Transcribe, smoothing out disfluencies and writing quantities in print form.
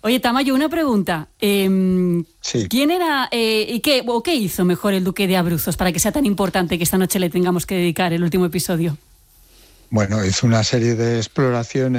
Oye, Tamayo, una pregunta. Sí. ¿Quién era y qué hizo mejor el duque de Abruzos para que sea tan importante que esta noche le tengamos que dedicar el último episodio? Bueno, hizo una serie de exploraciones